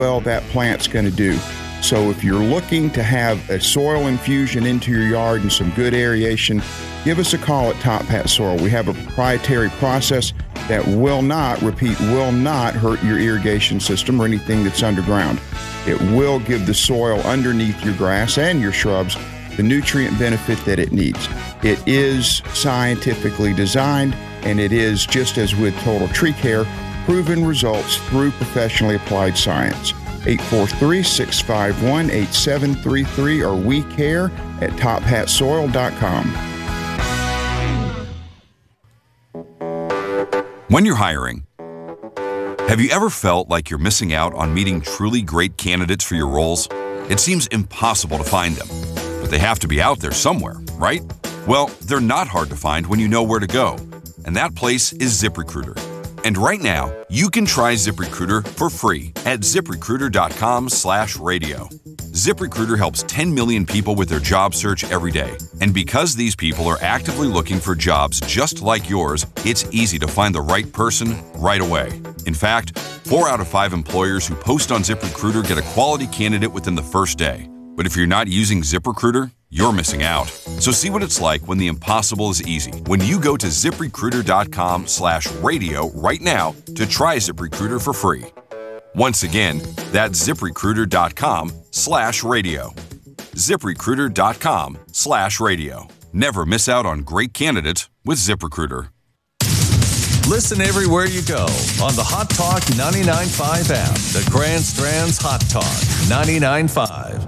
well that plant's going to do. So if you're looking to have a soil infusion into your yard and some good aeration, give us a call at Top Hat Soil. We have a proprietary process that will not hurt your irrigation system or anything that's underground. It will give the soil underneath your grass and your shrubs the nutrient benefit that it needs. It is scientifically designed, and it is, just as with Total Tree Care, proven results through professionally applied science. 843-651-8733 or WeCare@TopHatSoil.com. When you're hiring, have you ever felt like you're missing out on meeting truly great candidates for your roles? It seems impossible to find them, but they have to be out there somewhere, right? Well, they're not hard to find when you know where to go, and that place is ZipRecruiter. And right now, you can try ZipRecruiter for free at ZipRecruiter.com/radio. ZipRecruiter helps 10 million people with their job search every day. And because these people are actively looking for jobs just like yours, it's easy to find the right person right away. In fact, 4 out of 5 employers who post on ZipRecruiter get a quality candidate within the first day. But if you're not using ZipRecruiter, you're missing out. So see what it's like when the impossible is easy. When you go to ZipRecruiter.com/radio right now to try ZipRecruiter for free. Once again, that's ZipRecruiter.com/radio. ZipRecruiter.com/radio. Never miss out on great candidates with ZipRecruiter. Listen everywhere you go on the Hot Talk 99.5 app. The Grand Strand's Hot Talk 99.5.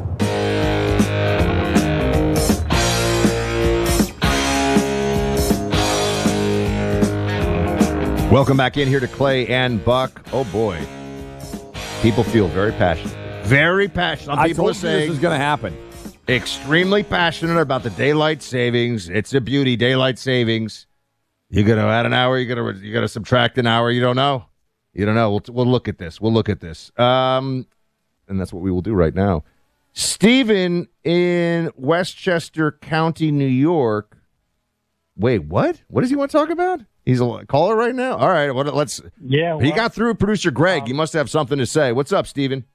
Welcome back in here to Clay and Buck. Oh, boy. People feel very passionate. Very passionate. Some people are saying this is going to happen. Extremely passionate about the daylight savings. It's a beauty, daylight savings. You're going to add an hour. You're going to subtract an hour. You don't know. You don't know. We'll look at this. We'll look at this. And that's what we will do right now. Stephen in Westchester County, New York. Wait, what? What does he want to talk about? He's a caller right now? All right. Let's. Yeah. He got through producer Greg. He must have something to say. What's up, Stephen?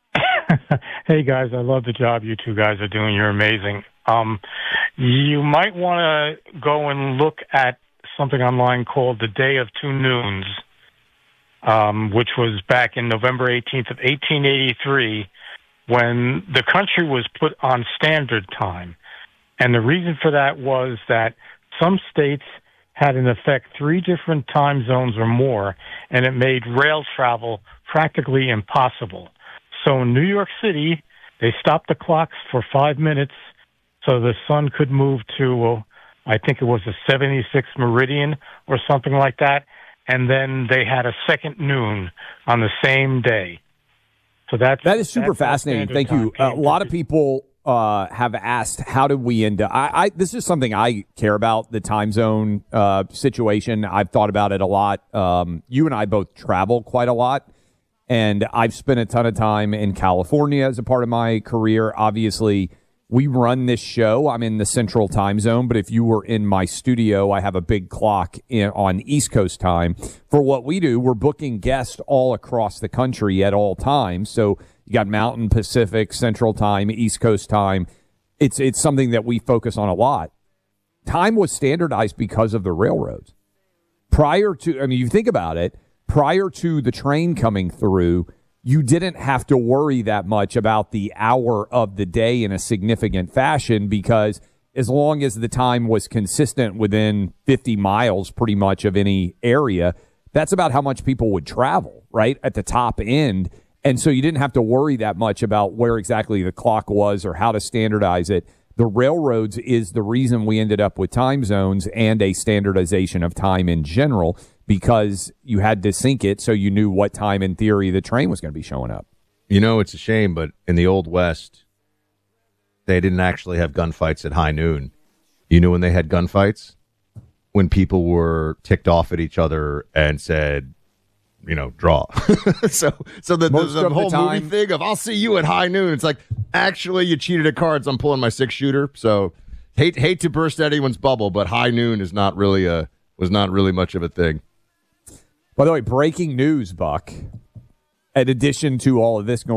Hey, guys. I love the job you two guys are doing. You're amazing. You might want to go and look at something online called The Day of Two Noons, which was back in November 18th of 1883 when the country was put on standard time. And the reason for that was that some states had in effect 3 different time zones or more, and it made rail travel practically impossible. So in New York City, they stopped the clocks for 5 minutes so the sun could move to, I think it was the 76th meridian or something like that, and then they had a second noon on the same day. So that is super fascinating. Thank you. A lot of people have asked, how did we end up? This is something I care about, the time zone situation. I've thought about it a lot. You and I both travel quite a lot, and I've spent a ton of time in California as a part of my career. Obviously, we run this show. I'm in the central time zone, but if you were in my studio, I have a big clock on East Coast time. For what we do, we're booking guests all across the country at all times. So you got Mountain, Pacific, Central Time, East Coast Time. It's something that we focus on a lot. Time was standardized because of the railroads. Prior to, you think about it, prior to the train coming through, you didn't have to worry that much about the hour of the day in a significant fashion, because as long as the time was consistent within 50 miles pretty much of any area, that's about how much people would travel, right, at the top end. And so you didn't have to worry that much about where exactly the clock was or how to standardize it. The railroads is the reason we ended up with time zones and a standardization of time in general, because you had to sync it so you knew what time, in theory, the train was going to be showing up. You know, it's a shame, but in the Old West, they didn't actually have gunfights at high noon. You know when they had gunfights? When people were ticked off at each other and said, draw. so the whole movie thing of, I'll see you at high noon. It's like, actually, you cheated at cards. I'm pulling my 6-shooter. So hate to burst anyone's bubble, but high noon is not really was not really much of a thing. By the way, breaking news, Buck. in addition to all of this going